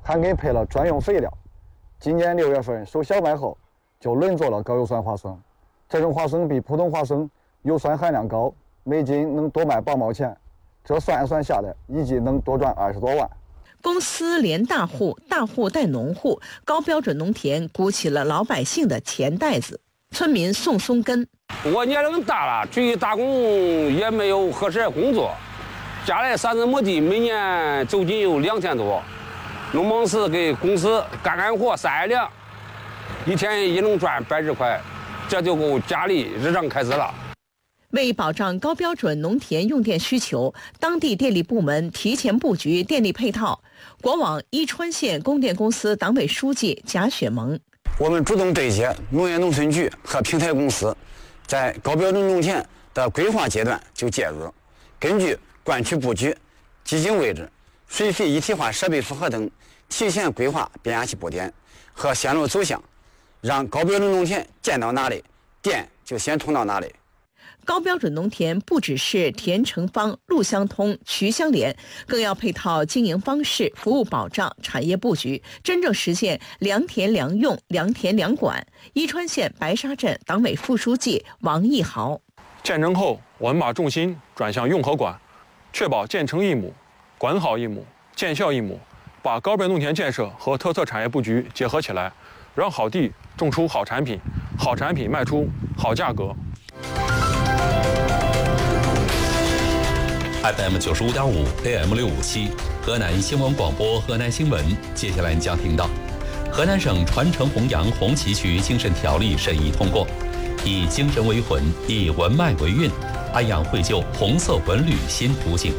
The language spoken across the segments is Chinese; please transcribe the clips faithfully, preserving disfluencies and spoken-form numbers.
还给配了专用肥料。今年六月份收小麦后，就轮作了高油酸花生。这种花生比普通花生油酸含量高，每斤能多卖八毛钱，这算一算下来，一季能多赚二十多万。 公司连大户，大户带农户，高标准农田鼓起了老百姓的钱袋子。村民宋松根： 我年龄大了，出去打工也没有合适的工作，家里三十亩地，每年租金有两千多，农忙时给公司干干活晒晒粮，一天也能赚百十块，这就够家里日常开支了。 为保障高标准农田用电需求，当地电力部门提前布局电力配套。国网伊川县供电公司党委书记贾雪萌： 我们主动对接农业农村局和平台公司，在高标准农田的规划阶段就介入，根据灌区布局、基井位置、水费一体化设备负荷等，提前规划变压器布点和线路走向，让高标准农田建到哪里，电就先通到哪里。 高标准农田不只是田成方、路相通、渠相连，更要配套经营方式、服务保障、产业布局，真正实现良田良用、良田良管。伊川县白沙镇党委副书记王义豪： 建成后，我们把重心转向用和管，确保建成一亩、管好一亩、见效一亩，把高标准农田建设和特色产业布局结合起来，让好地种出好产品，好产品卖出好价格。 F M 九十五点五 A M 六五七，河南新闻广播，河南新闻。接下来你将听到，河南省传承弘扬红旗渠精神条例审议通过，以精神为魂，以文脉为韵，安阳绘就红色文旅新途径。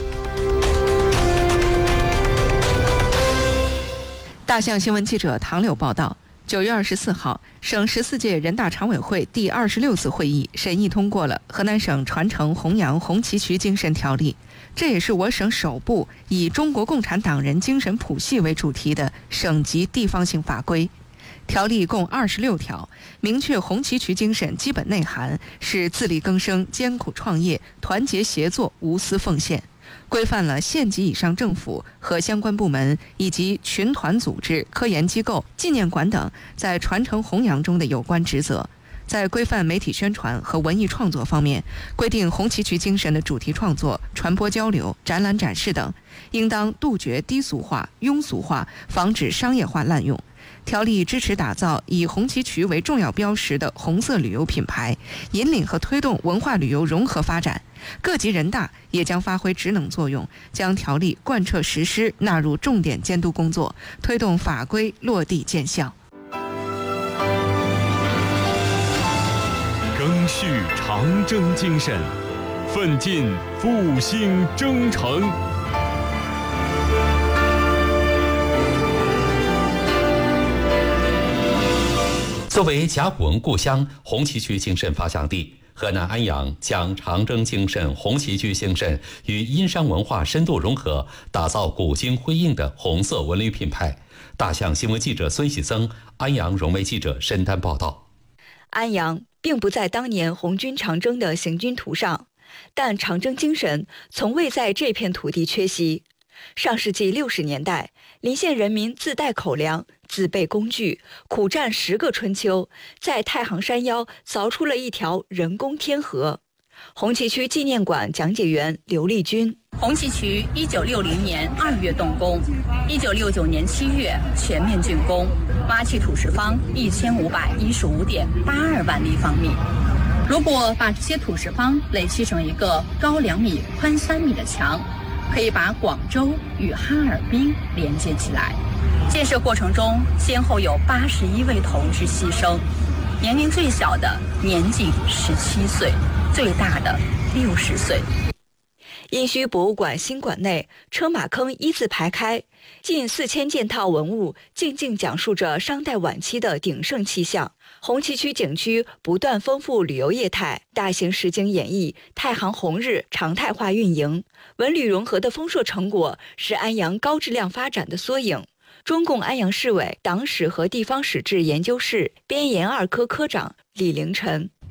大象新闻记者唐柳报道。九月二十四号，省十四届人大常委会第二十六次会议审议通过了河南省传承弘扬红旗渠精神条例，这也是我省首部以中国共产党人精神谱系为主题的省级地方性法规。条例共二十六条，明确红旗渠精神基本内涵是自力更生、艰苦创业、团结协作、无私奉献，规范了县级以上政府和相关部门以及群团组织、科研机构、纪念馆等在传承弘扬中的有关职责。在规范媒体宣传和文艺创作方面，规定红旗渠精神的主题创作、传播交流、展览展示等，应当杜绝低俗化、庸俗化，防止商业化滥用。条例支持打造以红旗渠为重要标识的红色旅游品牌，引领和推动文化旅游融合发展。各级人大也将发挥职能作用，将条例贯彻实施纳入重点监督工作，推动法规落地见效。 赓续长征精神，奋进复兴征程。 作为甲骨文故乡红旗渠精神发祥地，河南安阳将长征精神、红旗渠精神与殷商文化深度融合，打造古今辉映的红色文旅品牌。大象新闻记者孙喜增，安阳融媒记者申丹报道。 安阳并不在当年红军长征的行军图上，但长征精神从未在这片土地缺席。上世纪六十年代，邻县人民自带口粮、自备工具，苦战十个春秋，在太行山腰凿出了一条人工天河。红旗渠纪念馆讲解员刘丽君： 红旗渠一九六零年二月动工，一九六九年七月全面竣工，挖砌土石方一千五百一十五点八二万立方米。如果把这些土石方垒砌成一个高两米、宽三米的墙，可以把广州与哈尔滨连接起来。建设过程中，先后有八十一位同志牺牲，年龄最小的年仅十七岁，最大的六十岁。 殷墟博物馆新馆内，车马坑一字排开，近四千件套文物静静讲述着商代晚期的鼎盛气象。红旗渠景区不断丰富旅游业态，大型实景演绎太行红日常态化运营，文旅融合的丰硕成果是安阳高质量发展的缩影。中共安阳市委党史和地方史志研究室编研二科科长李凌晨：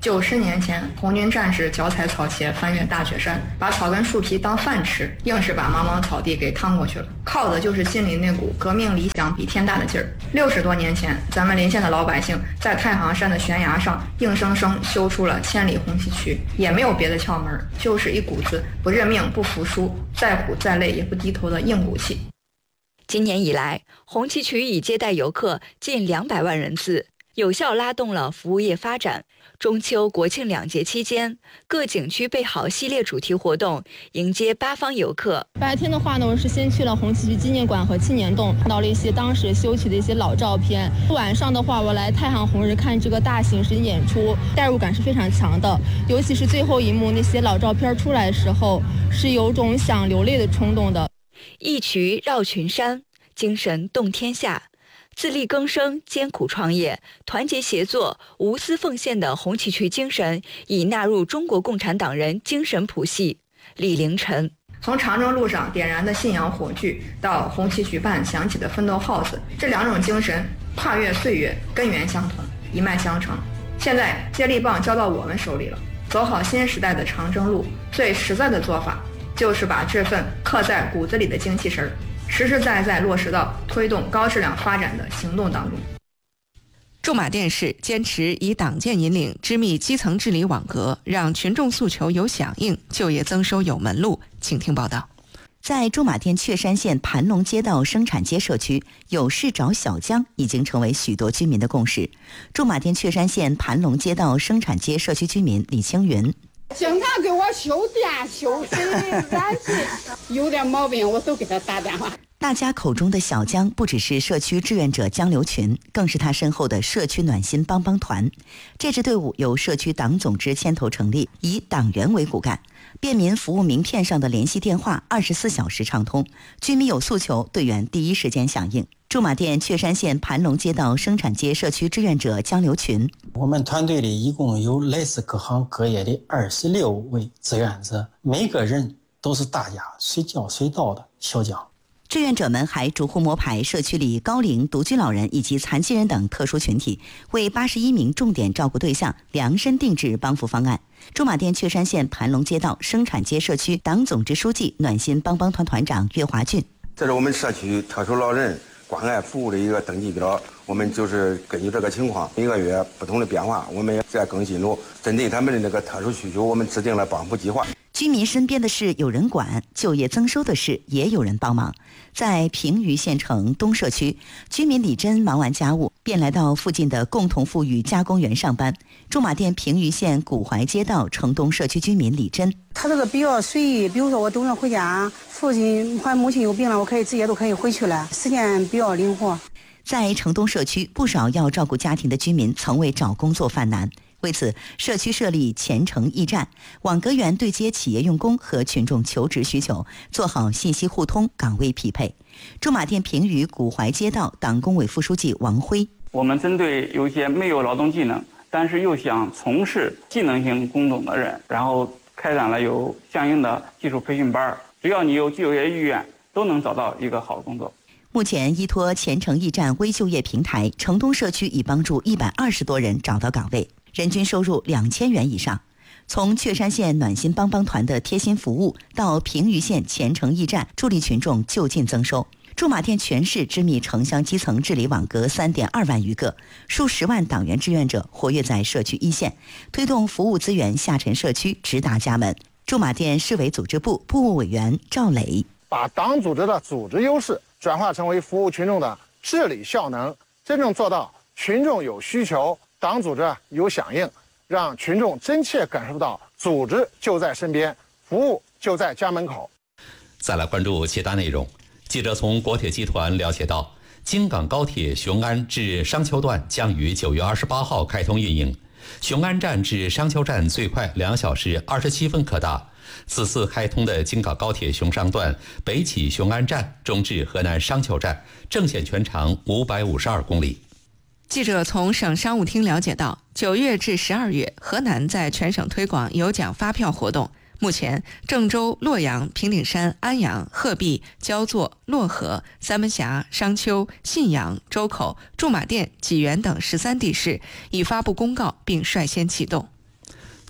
九十年前，红军战士脚踩草鞋翻越大雪山，把草根树皮当饭吃，硬是把茫茫草地给趟过去了，靠的就是心里那股革命理想比天大的劲儿。六十多年前，咱们临县的老百姓在太行山的悬崖上硬生生修出了千里红旗渠，也没有别的窍门，就是一股子不认命、不服输，再苦再累也不低头的硬骨气。 今年以来，红旗渠已接待游客近两百万人次，有效拉动了服务业发展。中秋、国庆两节期间，各景区备好系列主题活动，迎接八方游客。 白天的话呢，我是先去了红旗渠纪念馆和青年洞，看到了一些当时修起的一些老照片。晚上的话，我来太行红日看这个大型实景演出，代入感是非常强的。尤其是最后一幕那些老照片出来的时候，是有种想流泪的冲动的。 一渠绕群山，精神动天下。自力更生、艰苦创业、团结协作、无私奉献的红旗渠精神已纳入中国共产党人精神谱系。李凌晨， 从长征路上点燃的信仰火炬，到红旗渠畔响起的奋斗号子，这两种精神跨越岁月，根源相同，一脉相承。现在接力棒交到我们手里了，走好新时代的长征路，最实在的做法就是把这份刻在骨子里的精气神儿实实在在落实到推动高质量发展的行动当中。 驻马店市坚持以党建引领，织密基层治理网格，让群众诉求有响应，就业增收有门路。请听报道。 在驻马店确山县盘龙街道生产街社区，有事找小江已经成为许多居民的共识。驻马店确山县盘龙街道生产街社区居民李青云， 经常给我修电、修水、燃气，有点毛病我都给他打电话。 大家口中的小江不只是社区志愿者江流群，更是他身后的社区暖心帮帮团。这支队伍由社区党总支牵头成立，以党员为骨干，便民服务名片上的联系电话二十四小时畅通，居民有诉求，队员第一时间响应。驻马店确山县盘龙街道生产街社区志愿者江流群， 我们团队里一共有来自各行各业的二十六位志愿者，每个人都是大家随叫随到的小江。 志愿者们还逐户摸排社区里高龄、独居老人以及残疾人等特殊群体，为八十一名重点照顾对象量身定制帮扶方案。驻马店确山县盘龙街道生产街社区党总支书记、暖心帮帮团团长岳华俊， 这是我们社区特殊老人关爱服务的一个登记表，我们就是根据这个情况，一个月不同的变化，我们也在更新中，针对他们的那个特殊需求，我们制定了帮扶计划。 居民身边的事有人管，就业增收的事也有人帮忙。在平舆县城东社区，居民李珍忙完家务，便来到附近的共同富裕加工园上班。驻马店平舆县古槐街道城东社区居民李珍， 他这个比较随意，比如说我中午回家，父亲或母亲有病了，我可以直接都可以回去了，时间比较灵活。 在城东社区，不少要照顾家庭的居民曾为找工作犯难。为此，社区设立前程驿站，网格员对接企业用工和群众求职需求，做好信息互通、岗位匹配。驻马店平舆古槐街道党工委副书记王辉， 我们针对有些没有劳动技能，但是又想从事技能性工种的人，然后开展了有相应的技术培训班，只要你有就业意愿，都能找到一个好工作。 目前依托前程驿站微就业平台，城东社区已帮助一百二十多人找到岗位，人均收入两千元以上。从确山县暖心帮帮团的贴心服务，到平舆县前程驿站助力群众就近增收，驻马店全市织密城乡基层治理网格三点二万余个，数十万党员志愿者活跃在社区一线，推动服务资源下沉社区，直达家门。驻马店市委组织部部务委员赵磊， 把党组织的组织优势转化成为服务群众的治理效能，真正做到群众有需求，党组织有响应，让群众真切感受到组织就在身边，服务就在家门口。 再来关注其他内容。记者从国铁集团了解到，京港高铁雄安至商丘段将于九月二十八号开通运营，雄安站至商丘站最快两小时二十七分可达。此次开通的京港高铁雄商段北起雄安站，中至河南商丘站，正线全长五百五十二公里。 记者从省商务厅了解到，九月至十二月，河南在全省推广有奖发票活动。目前，郑州、洛阳、平顶山、安阳、鹤壁、焦作、漯河、三门峡、商丘、信阳、周口、驻马店、济源等十三地市已发布公告并率先启动。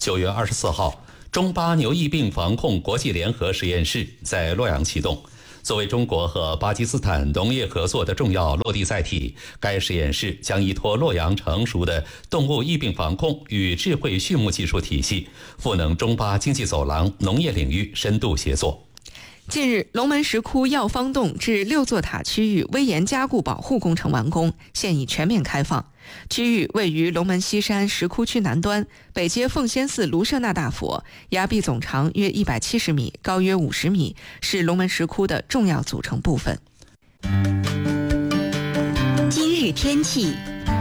九月二十四号，中巴牛疫病防控国际联合实验室在洛阳启动。作为中国和巴基斯坦农业合作的重要落地载体，该实验室将依托洛阳成熟的动物疫病防控与智慧畜牧技术体系，赋能中巴经济走廊农业领域深度协作。 近日，龙门石窟药方洞至六座塔区域危岩加固保护工程完工，现已全面开放。区域位于龙门西山石窟区南端，北接奉先寺卢舍那大佛，崖壁总长约一百七十米，高约五十米，是龙门石窟的重要组成部分。 今日天气，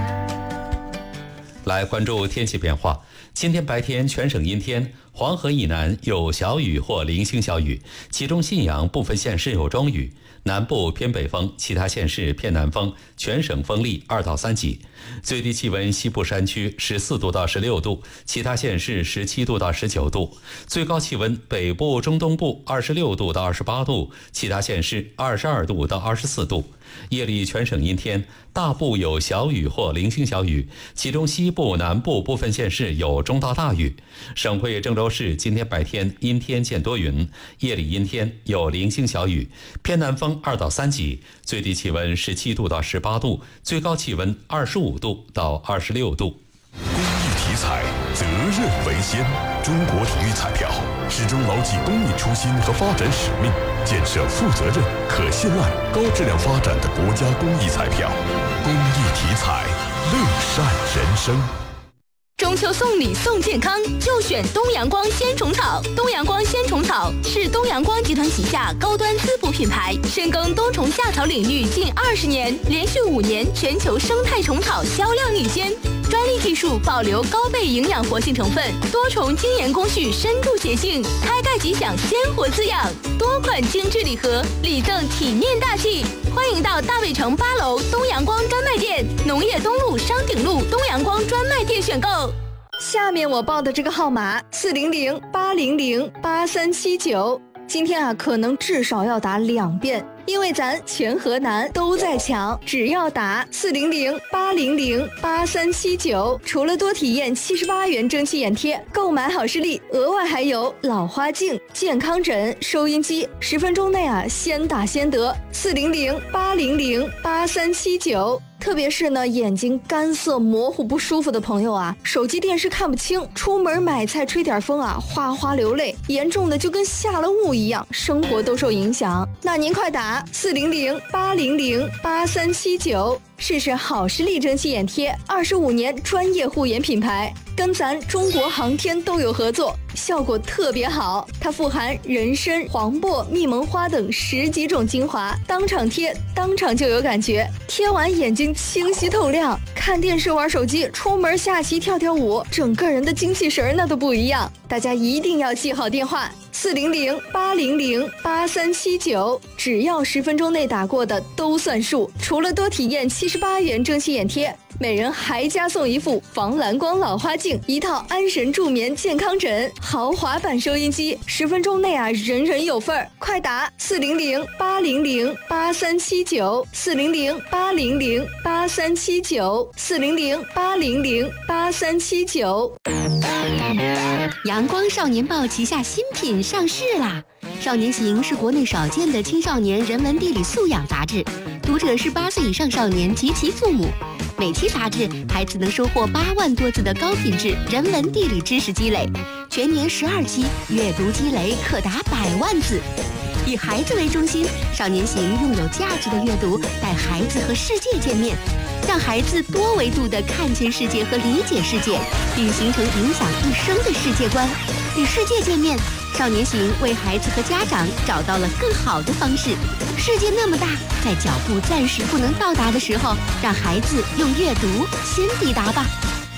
来关注天气变化。今天白天全省阴天，黄河以南有小雨或零星小雨，其中信阳部分县市有中雨，南部偏北风，其他县市偏南风，全省风力二到三级。最低气温西部山区十四度到十六度，其他县市十七度到十九度。最高气温北部、中东部二十六度到二十八度，其他县市二十二度到二十四度。夜里全省阴天，大部有小雨或零星小雨，其中西部、南部部分县市有中到大雨。省会郑州市今天白天阴天见多云，夜里阴天有零星小雨，偏南风二到三级，最低气温十七度到十八度，最高气温二十五度到二十六度。 公益体彩，责任为先。中国体育彩票始终牢记公益初心和发展使命，建设负责任、可信赖、高质量发展的国家公益彩票。公益体彩，乐善人生。 中秋送礼送健康，就选东阳光鲜虫草。东阳光鲜虫草是东阳光集团旗下高端滋补品牌，深耕冬虫夏草领域近二十年，连续五年全球生态虫草销量领先。专利技术保留高倍营养活性成分，多重精研工序深度洁净，开盖即享鲜活滋养。多款精致礼盒，礼赠体面大气。欢迎到大北城八楼东阳光专卖店、农业东路商鼎路东阳光专卖店选购。 下面我报的这个号码四零零八零零八三七九，今天啊可能至少要打两遍，因为咱全河南都在抢，只要打四零零八零零八三七九，除了多体验七十八元蒸汽眼贴，购买好视力额外还有老花镜、健康枕、收音机，十分钟内啊先打先得。四零零八零零八三七九。特别是呢，眼睛干涩、模糊、不舒服的朋友啊，手机、电视看不清，出门买菜吹点风啊，哗哗流泪，严重的就跟下了雾一样，生活都受影响。那您快打四零零八零零八三七九，试试好视力蒸汽眼贴，二十五年专业护眼品牌，跟咱中国航天都有合作，效果特别好。它富含人参、黄柏、蜜蒙花等十几种精华，当场贴，当场就有感觉，贴完眼睛清晰透亮，看电视、玩手机、出门下棋、跳跳舞，整个人的精气神那都不一样。大家一定要记好电话四零零八零零八三七九，只要十分钟内打过的都算数。除了多体验七十八元蒸汽眼贴，每人还加送一副防蓝光老花镜，一套安神助眠健康枕，豪华版收音机，十分钟内啊人人有份儿。快打四零零八零零八三七九，四零零八零零八三七九，四零零八零零八三七九。 阳光少年报旗下新品上市啦！少年行是国内少见的青少年人文地理素养杂志，读者是八岁以上少年及其父母。每期杂志，孩子能收获八万多字的高品质人文地理知识积累，全年十二期，阅读积累可达百万字。以孩子为中心，少年行用有价值的阅读带孩子和世界见面，让孩子多维度地看见世界和理解世界，并形成影响一生的世界观。与世界见面，少年行为孩子和家长找到了更好的方式。世界那么大，在脚步暂时不能到达的时候，让孩子用阅读先抵达吧。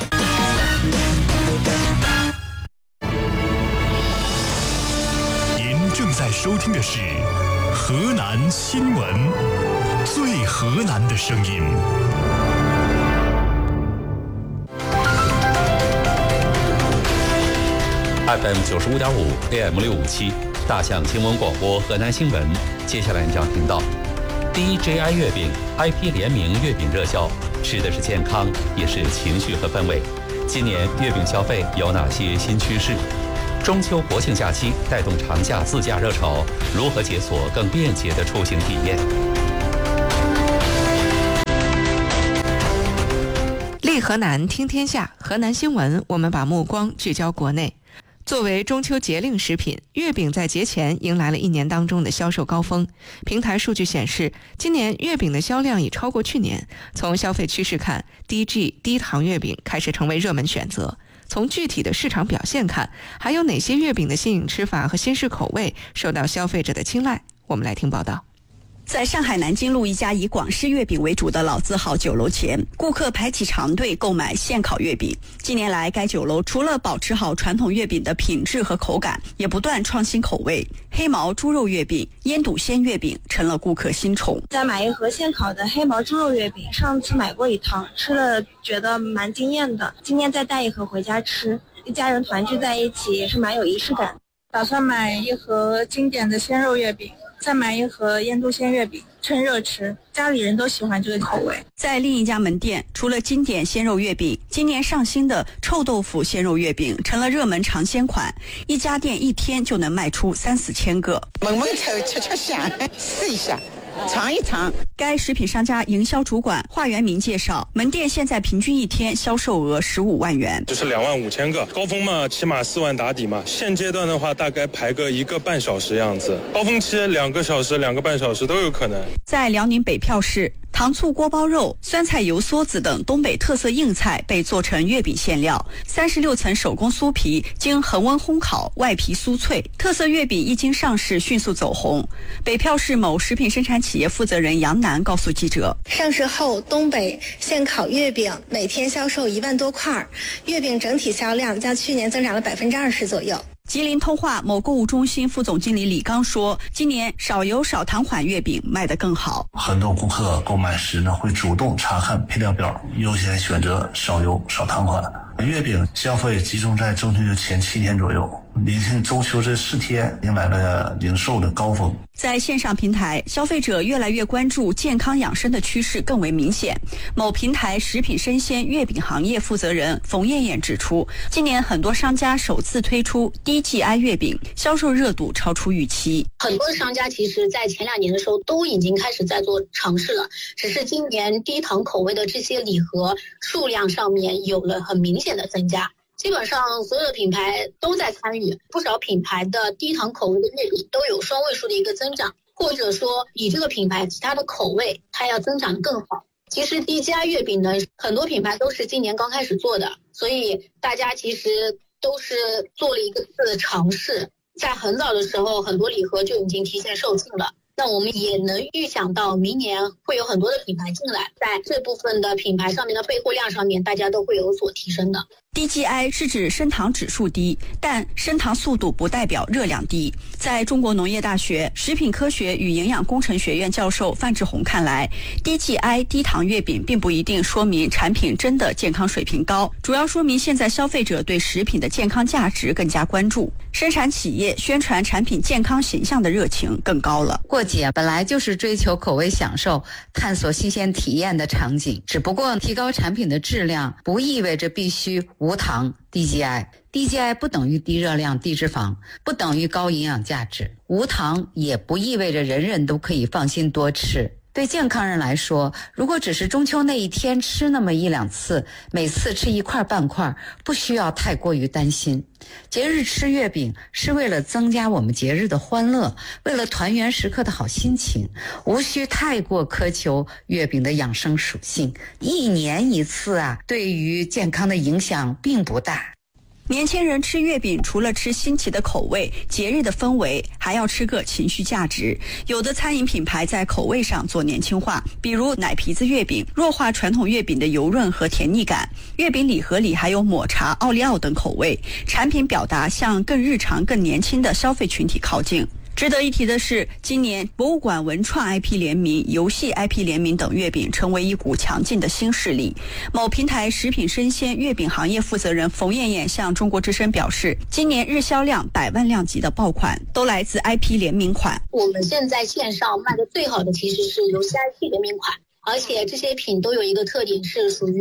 您正在收听的是河南新闻，最河南的声音。 F M 九十五点五 A M 六五七，大象新闻广播河南新闻。接下来你将听到 D J I 月饼 I P 联名月饼热销，吃的是健康，也是情绪和氛围。 今年月饼消费有哪些新趋势？中秋国庆假期带动长假自驾热潮，如何解锁更便捷的出行体验？ 立河南听天下，河南新闻，我们把目光聚焦国内。作为中秋节令食品，月饼在节前迎来了一年当中的销售高峰。平台数据显示，今年月饼的销量已超过去年。从消费趋势看，低 G 低糖月饼开始成为热门选择。从具体的市场表现看，还有哪些月饼的新颖吃法和新式口味受到消费者的青睐？我们来听报道。 在上海南京路一家以广式月饼为主的老字号酒楼前，顾客排起长队购买现烤月饼。近年来，该酒楼除了保持好传统月饼的品质和口感，也不断创新口味。黑毛猪肉月饼、烟肚鲜月饼成了顾客新宠。 再买一盒现烤的黑毛猪肉月饼，上次买过一趟，吃了觉得蛮惊艳的。今天再带一盒回家吃，一家人团聚在一起也是蛮有仪式感。 打算买一盒经典的鲜肉月饼，再买一盒烟肚鲜月饼，趁热吃，家里人都喜欢这个口味。 在另一家门店，除了经典鲜肉月饼，今年上新的臭豆腐鲜肉月饼成了热门尝鲜款，一家店一天就能卖出三四千个。 闻闻臭，吃吃香，试一下。尝一尝。 该食品商家营销主管华元明介绍，门店现在平均一天销售额十五万元， 就是两万五千个，高峰嘛起码四万打底嘛。现阶段的话，大概排个一个半小时样子，高峰期两个小时、两个半小时都有可能。 在辽宁北票市，糖醋锅包肉、酸菜油梭子等东北特色硬菜被做成月饼馅料，三十六层手工酥皮经恒温烘烤，外皮酥脆。特色月饼一经上市，迅速走红。北票市某食品生产企业负责人杨楠告诉记者， 上市后，东北现烤月饼每天销售一万多块，月饼整体销量较去年增长了百分之二十左右。 吉林通化某购物中心副总经理李刚说，今年少油少糖款月饼卖得更好。 很多顾客购买时呢，会主动查看配料表，优先选择少油少糖款。月饼消费集中在中秋节前七天左右，临近中秋这四天迎来了零售的高峰。 在线上平台，消费者越来越关注健康养生的趋势更为明显。某平台食品生鲜月饼行业负责人冯艳艳指出，今年很多商家首次推出低 G I 月饼，销售热度超出预期。 很多商家其实在前两年的时候都已经开始在做尝试了，只是今年低糖口味的这些礼盒数量上面有了很明显的增加。基本上所有的品牌都在参与，不少品牌的低糖口味的月饼都有双位数的一个增长，或者说以这个品牌其他的口味它要增长得更好。其实低 G I 月饼呢，很多品牌都是今年刚开始做的，所以大家其实都是做了一个次的尝试，在很早的时候很多礼盒就已经提前售罄了。那我们也能预想到明年会有很多的品牌进来，在这部分的品牌上面的备货量上面大家都会有所提升的。 低 G I 是指升糖指数低，但升糖速度不代表热量低。在中国农业大学食品科学与营养工程学院教授范志红看来，低 G I 低糖月饼并不一定说明产品真的健康水平高，主要说明现在消费者对食品的健康价值更加关注，生产企业宣传产品健康形象的热情更高了。 过节本来就是追求口味享受、探索新鲜体验的场景，只不过提高产品的质量不意味着必须无糖低 G I， 低 G I 不等于低热量低脂肪，不等于高营养价值，无糖也不意味着人人都可以放心多吃。对健康人来说，如果只是中秋那一天吃那么一两次，每次吃一块半块，不需要太过于担心。节日吃月饼是为了增加我们节日的欢乐，为了团圆时刻的好心情，无需太过苛求月饼的养生属性。一年一次啊，对于健康的影响并不大。 年轻人吃月饼除了吃新奇的口味、节日的氛围，还要吃个情绪价值。有的餐饮品牌在口味上做年轻化，比如奶皮子月饼，弱化传统月饼的油润和甜腻感。月饼礼盒里还有抹茶、奥利奥等口味，产品表达向更日常、更年轻的消费群体靠近。值得一提的是，今年博物馆文创 I P 联名、游戏 I P 联名等月饼成为一股强劲的新势力。某平台食品生鲜月饼行业负责人冯艳艳向中国之声表示，今年日销量百万量级的爆款都来自 I P 联名款。 我们现在线上卖的最好的其实是游戏 I P 联名款，而且这些品都有一个特点，是属于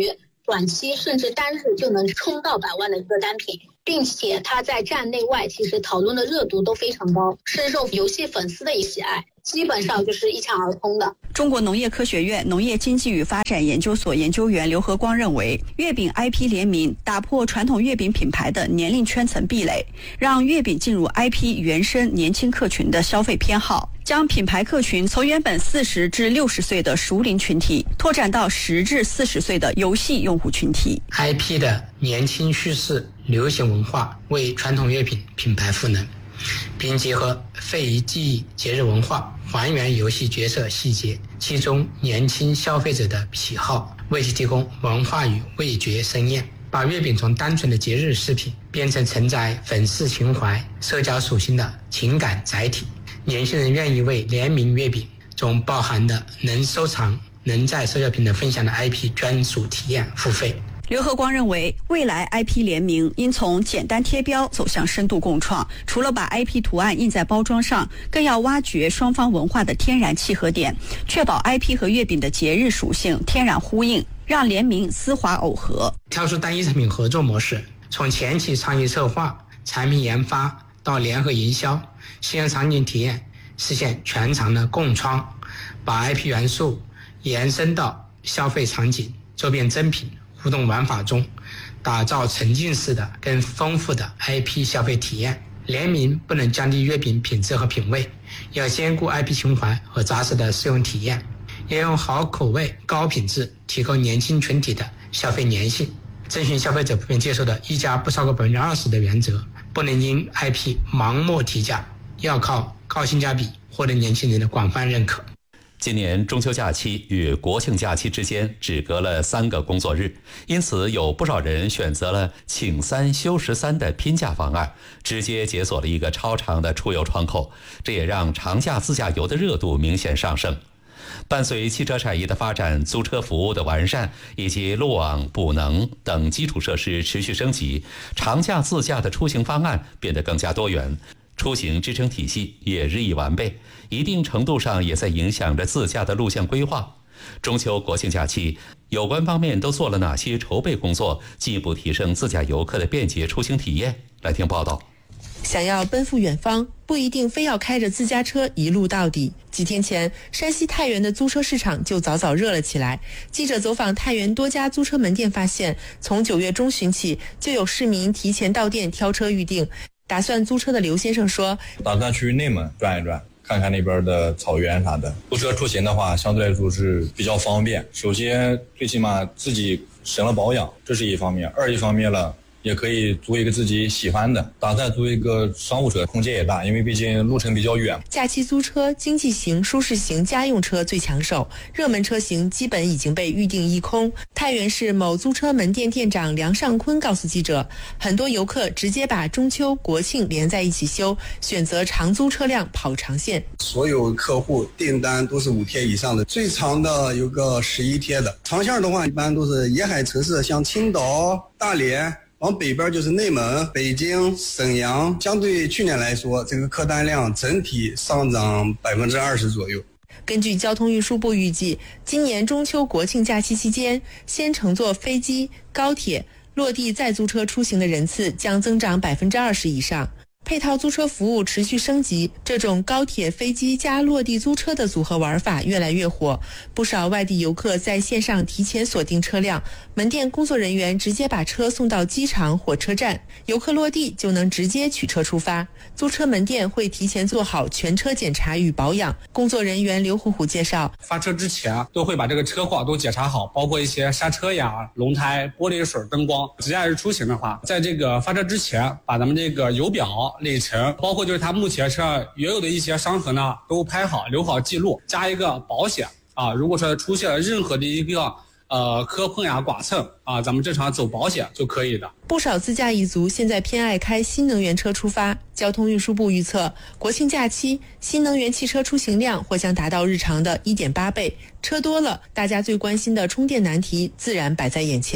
短期甚至单日就能冲到百万的一个单品，并且它在站内外其实讨论的热度都非常高，深受游戏粉丝的喜爱，基本上就是一抢而空的。 中国农业科学院农业经济与发展研究所研究员刘和光认为，月饼 I P 联名打破传统月饼品牌的年龄圈层壁垒，让月饼进入 I P 原生年轻客群的消费偏好，将品牌客群从原本四十至六十岁的熟龄群体拓展到十至四十岁的游戏用户群体。 I P 的年轻叙事、流行文化为传统月饼品牌赋能，并结合非遗技艺、节日文化还原游戏角色细节，其中年轻消费者的喜好，为其提供文化与味觉盛宴，把月饼从单纯的节日饰品变成承载粉丝情怀、社交属性的情感载体。年轻人愿意为联名月饼中包含的能收藏、能在社交平台分享的 I P 专属体验付费。 刘和光认为，未来 I P 联名应从简单贴标走向深度共创，除了把 I P 图案印在包装上，更要挖掘双方文化的天然契合点，确保 I P 和月饼的节日属性天然呼应，让联名丝滑耦合。 跳出单一产品合作模式，从前期创意策划、产品研发到联合营销、新人场景体验，实现全场的共创，把 I P 元素延伸到消费场景、周边珍品、互动玩法中，打造沉浸式的更丰富的 I P 消费体验。联名不能降低月饼品质和品味，要兼顾 I P 情怀和扎实的使用体验，要用好口味、高品质提高年轻群体的消费粘性，遵循消费者普遍接受的一家不超过百分之二十的原则，不能因 I P 盲目提价，要靠高性价比获得年轻人的广泛认可。 今年中秋假期与国庆假期之间只隔了三个工作日，因此有不少人选择了请三休十三的拼假方案，直接解锁了一个超长的出游窗口，这也让长假自驾游的热度明显上升。伴随汽车产业的发展、租车服务的完善以及路网、补能等基础设施持续升级，长假自驾的出行方案变得更加多元，出行支撑体系也日益完备，一定程度上也在影响着自驾的路线规划。中秋国庆假期，有关方面都做了哪些筹备工作，进一步提升自驾游客的便捷出行体验？来听报道。 想要奔赴远方，不一定非要开着自家车一路到底。几天前，山西太原的租车市场就早早热了起来。记者走访太原多家租车门店，发现从九月中旬起，就有市民提前到店挑车预定。打算租车的刘先生说：“ 打算去内蒙转一转，看看那边的草原啥的。租车出行的话，相对来说是比较方便。首先，最起码自己省了保养，这是一方面；二一方面了。”也可以租一个自己喜欢的，打算租一个商务车，空间也大，因为毕竟路程比较远。 假期租车，经济型、舒适型家用车最抢手，热门车型基本已经被预定一空。太原市某租车门店店长梁尚坤告诉记者，很多游客直接把中秋、国庆连在一起休，选择长租车辆跑长线。 所有客户订单都是五天以上的，最长的有个十一天的。长线的话，一般都是沿海城市，像青岛、大连。往北边就是内蒙、北京、沈阳，相对去年来说，这个客单量整体上涨百分之二十左右。 根据交通运输部预计，今年中秋国庆假期期间，先乘坐飞机、高铁、落地再租车出行的人次将增长百分之二十以上。配套租车服务持续升级，这种高铁、飞机加落地租车的组合玩法越来越火。不少外地游客在线上提前锁定车辆，门店工作人员直接把车送到机场、火车站，游客落地就能直接取车出发。租车门店会提前做好全车检查与保养。工作人员刘虎虎介绍， 发车之前都会把这个车况都检查好，包括一些刹车呀、轮胎、玻璃水、灯光。自驾游出行的话，在这个发车之前，把咱们这个油表、里程，包括就是它目前车上原有的一些伤痕呢，都拍好留好记录，加一个保险啊。如果说出现了任何的一个呃磕碰呀、剐蹭啊，咱们正常走保险就可以的。 不少自驾一族现在偏爱开新能源车出发。交通运输部预测，国庆假期新能源汽车出行量或将达到日常的 一点八倍。车多了，大家最关心的充电难题自然摆在眼前。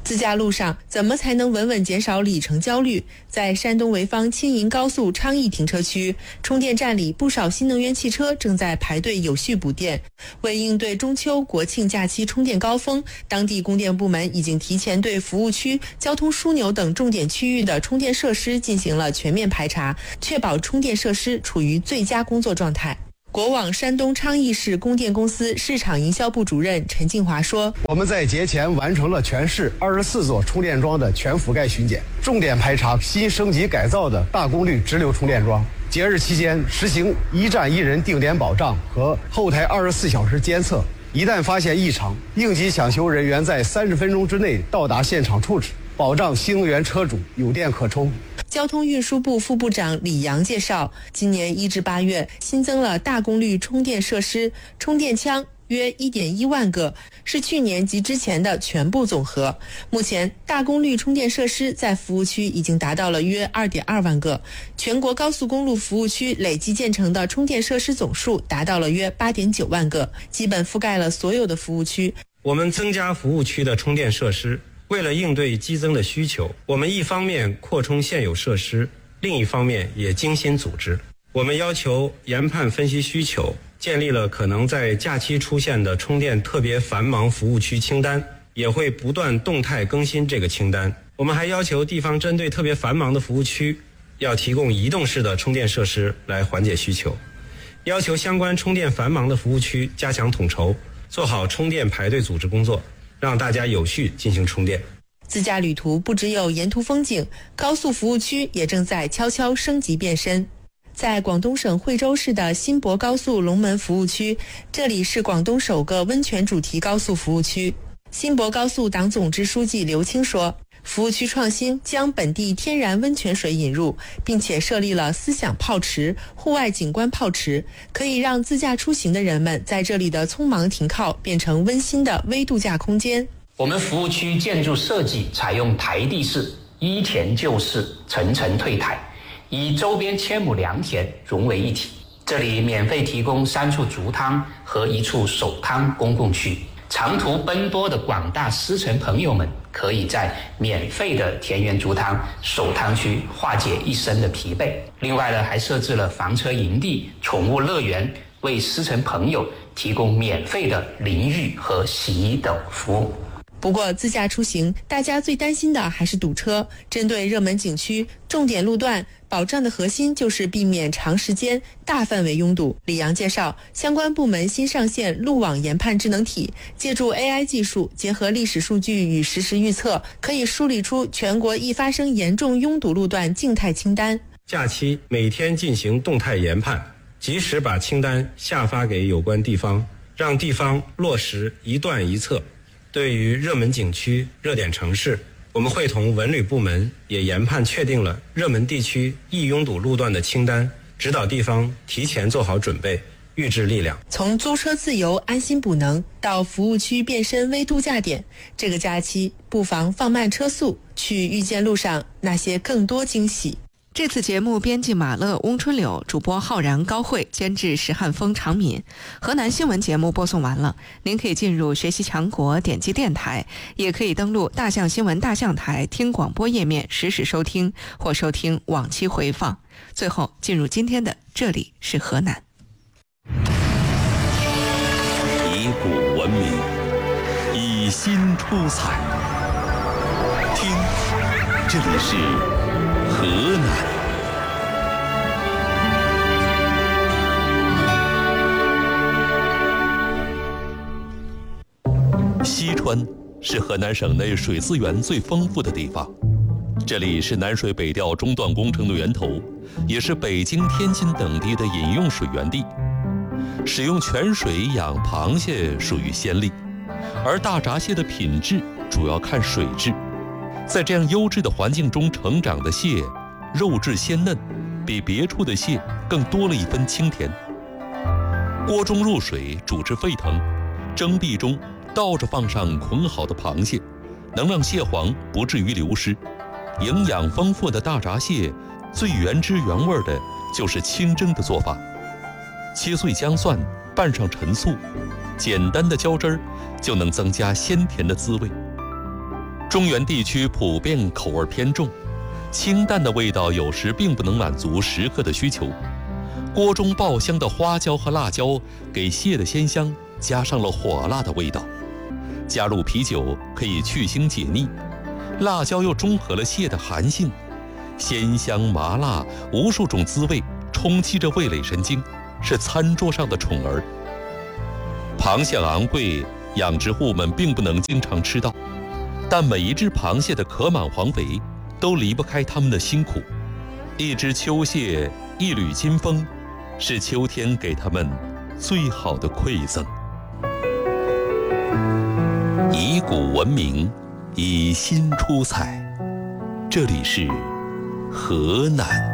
自驾路上怎么才能稳稳减少里程焦虑？在山东潍坊青银高速昌邑停车区，充电站里不少新能源汽车正在排队有序补电。为应对中秋国庆假期充电高峰，当地供电部门已经提前对服务区、交通枢纽等重点区域的充电设施进行了全面排查，确保充电设施处于最佳工作状态。国网山东昌邑市供电公司市场营销部主任陈静华说：“ 我们在节前完成了全市二十四座充电桩的全覆盖巡检，重点排查新升级改造的大功率直流充电桩。节日期间实行一站一人定点保障和后台二十四小时监测，一旦发现异常，应急抢修人员在三十分钟之内到达现场处置，保障新能源车主有电可充。” 交通运输部副部长李阳介绍，今年一至八月新增了大功率充电设施、充电枪约 一点一万个，是去年及之前的全部总和。目前大功率充电设施在服务区已经达到了约 二点二万个，全国高速公路服务区累计建成的充电设施总数达到了约 八点九万个，基本覆盖了所有的服务区。 我们增加服务区的充电设施，为了应对激增的需求，我们一方面扩充现有设施，另一方面也精心组织。我们要求研判分析需求，建立了可能在假期出现的充电特别繁忙服务区清单，也会不断动态更新这个清单。我们还要求地方针对特别繁忙的服务区，要提供移动式的充电设施来缓解需求，要求相关充电繁忙的服务区加强统筹，做好充电排队组织工作，让大家有序进行充电。 自驾旅途不只有沿途风景，高速服务区也正在悄悄升级变身。在广东省惠州市的新博高速龙门服务区，这里是广东首个温泉主题高速服务区。新博高速党总支书记刘青说，服务区创新将本地天然温泉水引入，并且设立了思想泡池、户外景观泡池，可以让自驾出行的人们在这里的匆忙停靠变成温馨的微度假空间。 我们服务区建筑设计采用台地式，依田就势，层层退台，以周边千亩良田融为一体。这里免费提供三处足汤和一处手汤公共区，长途奔波的广大司乘朋友们可以在免费的田园足汤、手汤区化解一身的疲惫。另外呢，还设置了房车营地、宠物乐园，为司乘朋友提供免费的淋浴和洗衣等服务。 不过自驾出行，大家最担心的还是堵车。针对热门景区、重点路段，保障的核心就是避免长时间、大范围拥堵。李阳介绍，相关部门新上线路网研判智能体，借助 A I 技术，结合历史数据与实时预测，可以梳理出全国易发生严重拥堵路段静态清单。 假期每天进行动态研判，及时把清单下发给有关地方，让地方落实一段一策。对于热门景区、热点城市，我们会同文旅部门也研判确定了热门地区易拥堵路段的清单，指导地方提前做好准备，预置力量。 从租车自由、安心补能到服务区变身微度假点，这个假期不妨放慢车速，去遇见路上那些更多惊喜。 这次节目编辑马乐、翁春柳，主播浩然、高慧，监制石汉峰、常敏。河南新闻节目播送完了，您可以进入学习强国点击电台，也可以登录大象新闻大象台听广播页面实时收听或收听往期回放。最后进入今天的这里是河南。 以古文明，以新出彩。听，这里是河南。西川是河南省内水资源最丰富的地方，这里是南水北调中断工程的源头，也是北京、天津等地的饮用水源地。使用泉水养螃蟹属于先例，而大闸蟹的品质主要看水质。在这样优质的环境中成长的蟹，肉质鲜嫩，比别处的蟹更多了一分清甜。锅中入水，煮至沸腾，蒸屉中倒着放上捆好的螃蟹，能让蟹黄不至于流失。营养丰富的大闸蟹，最原汁原味的就是清蒸的做法。切碎姜蒜，拌上陈醋，简单的浇汁儿就能增加鲜甜的滋味。 中原地区普遍口味偏重，清淡的味道有时并不能满足食客的需求。锅中爆香的花椒和辣椒给蟹的鲜香加上了火辣的味道，加入啤酒可以去腥解腻，辣椒又中和了蟹的寒性，鲜香麻辣，无数种滋味冲击着味蕾神经，是餐桌上的宠儿。螃蟹昂贵，养殖户们并不能经常吃到，但每一只螃蟹的壳满黄肥都离不开他们的辛苦。一只秋蟹，一缕金风，是秋天给他们最好的馈赠。以古闻名，以新出彩，这里是河南。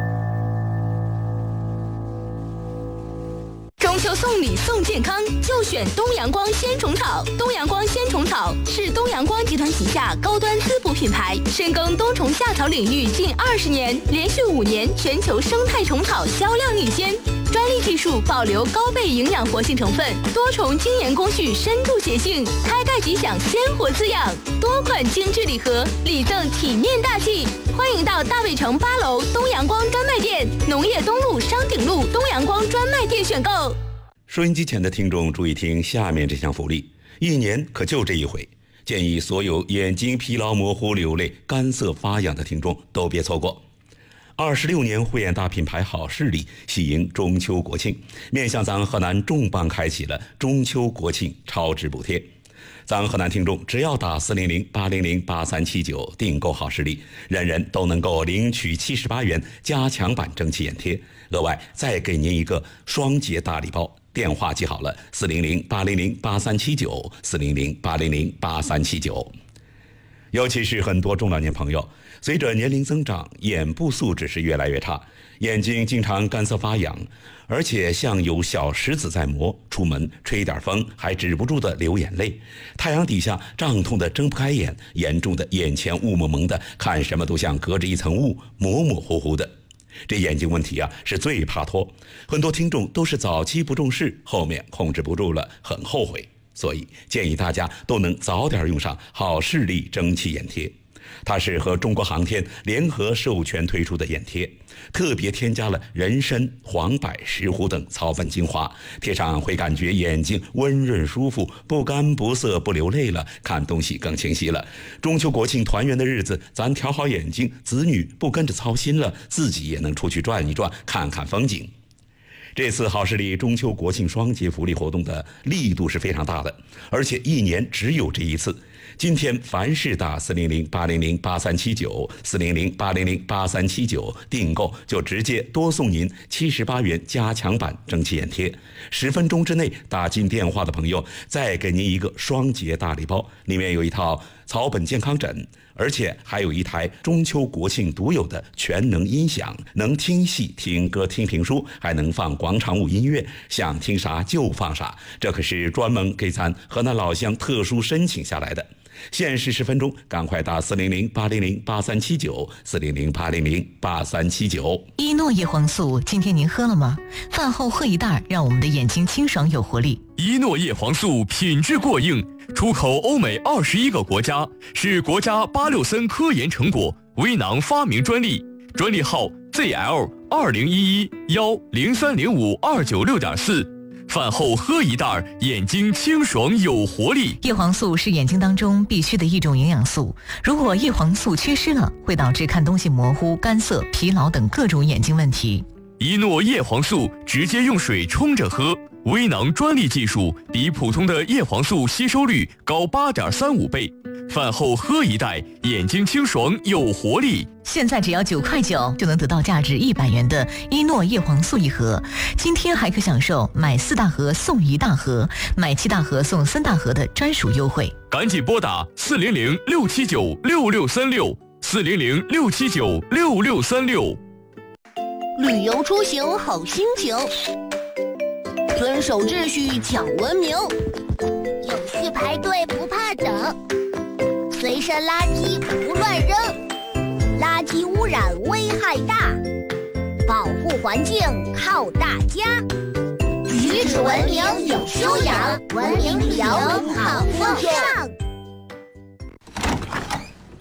中秋送礼送健康，就选东阳光鲜虫草。东阳光鲜虫草是东阳光集团旗下高端滋补品牌，深耕冬虫夏草领域近二十年，连续五年全球生态虫草销量领先。专利技术保留高倍营养活性成分，多重精研工序深度洁净，开盖即享鲜活滋养。多款精致礼盒，礼赠体面大气。欢迎到大卫城八楼东阳光专卖店、农业东路商鼎路东阳光专卖店选购。 收音机前的听众注意听下面这项福利，一年可就这一回，建议所有眼睛疲劳模糊、流泪、干涩发痒的听众都别错过。二十六年慧眼大品牌好视力喜迎中秋国庆，面向咱河南重磅开启了中秋国庆超值补贴。咱河南听众只要打四零零八零零八三七九订购好视力，人人都能够领取七十八元加强版蒸汽眼贴，额外再给您一个双节大礼包。电话记好了，四零零八零零八三七九，四零零八零零八三七九。尤其是很多中老年朋友，随着年龄增长，眼部素质是越来越差，眼睛经常干涩发痒，而且像有小石子在磨，出门吹点风还止不住的流眼泪，太阳底下胀痛的睁不开眼，严重的眼前雾蒙蒙的，看什么都像隔着一层雾，模模糊糊的。这眼睛问题啊是最怕拖，很多听众都是早期不重视，后面控制不住了，很后悔。所以建议大家都能早点用上好视力蒸汽眼贴。它是和中国航天联合授权推出的眼贴，特别添加了人参、黄柏、石斛等草本精华，贴上会感觉眼睛温润舒服，不干不涩不流泪了，看东西更清晰了。中秋国庆团圆的日子，咱调好眼睛，子女不跟着操心了，自己也能出去转一转，看看风景。这次好视力中秋国庆双节福利活动的力度是非常大的，而且一年只有这一次。今天凡是打四零零八零零八三七九，四零零八零零八三七九订购，就直接多送您七十八元加强版蒸汽眼贴。十分钟之内打进电话的朋友，再给您一个双节大礼包，里面有一套草本健康枕，而且还有一台中秋国庆独有的全能音响，能听戏、听歌、听评书，还能放广场舞音乐，想听啥就放啥。这可是专门给咱河南老乡特殊申请下来的。限时十分钟，赶快打四零零八零零八三七九，四零零八零零八三七九。 伊诺叶黄素，今天您喝了吗？饭后喝一袋，让我们的眼睛清爽有活力。 伊诺叶黄素品质过硬，出口欧美二十一个国家，是国家八六森科研成果，微囊发明专利，专利号 Z L 二零一一幺零三零五二九六点四。饭后喝一袋，眼睛清爽有活力。 叶黄素是眼睛当中必须的一种营养素，如果叶黄素缺失了，会导致看东西模糊、干涩、疲劳等各种眼睛问题。 伊诺叶黄素直接用水冲着喝，微囊专利技术，比普通的叶黄素吸收率高 八点三五倍。饭后喝一袋，眼睛清爽有活力。 现在只要九块九就能得到价值一百元的伊诺叶黄素一盒，今天还可享受买四大盒送一大盒，买七大盒送三大盒的专属优惠。 赶紧拨打四零零六七九六六三六，四零零六七九六六三六。 旅游出行好心情，遵守秩序讲文明，有序排队不怕等，随身垃圾不乱扔，垃圾污染危害大，保护环境靠大家。举止文明有修养，文明旅游好风尚。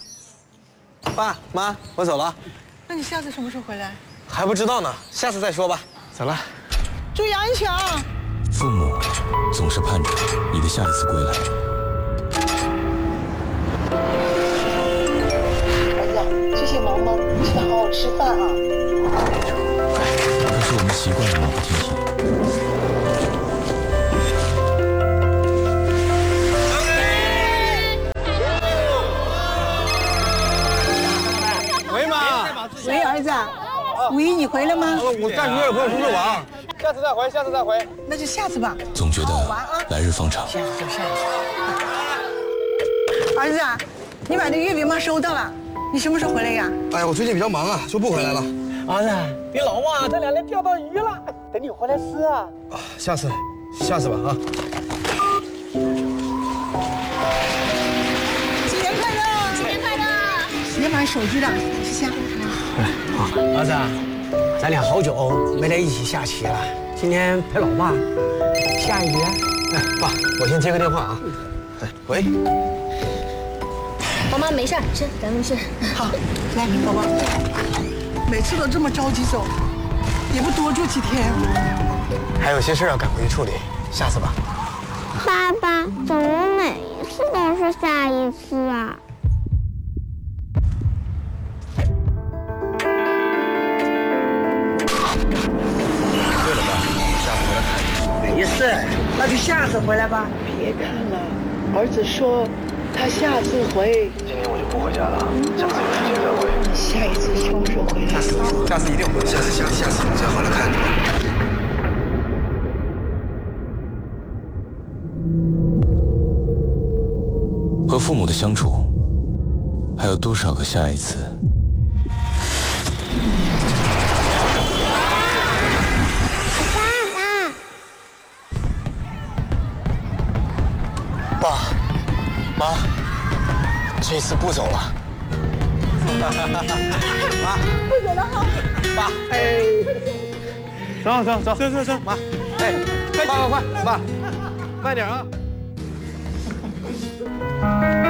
爸妈，我走了。 那你下次什么时候回来？ 还不知道呢，下次再说吧。走了， 注意安全啊！ 父母总是盼着你的下一次归来。 儿子，最近忙吗？记得好好吃饭啊。 可是我们习惯了马不停蹄。 喂妈， 喂儿子，五一你回来吗？ 我暂时有朋友出去玩，下次再回，下次再回。那就下次吧。 总觉得来日方长。 下次就下次。儿子，你把这月饼妈收到了，你什么时候回来呀？ 哎呀，我最近比较忙啊，就不回来了。儿子，你老忘这两天钓到鱼了，等你回来吃啊。啊，下次，下次吧啊。新年快乐！新年快乐！别买手机了，吃虾。哎，好，儿子，咱俩好久没在一起下棋了，今天陪老爸下一局。哎，爸，我先接个电话啊。哎，喂。 妈妈没事，吃，咱们吃。 好，来，宝宝。每次都这么着急走，也不多住几天。还有些事要赶回去处理，下次吧。 爸爸，怎么每一次都是下一次啊？ 对了，爸，下次回来看你。没事，那就下次回来吧。别看了，儿子说他下次回。 今天我就不回家了，下次有时间再回。 下一次什么时候回来？下次，下次一定回来。下次，下次，下次再回来看你。 和父母的相处，还有多少个下一次？ 爸妈，这次不走了。妈，不走了哈。爸，哎，走走走走走走，妈，哎，快快快，爸，慢点啊。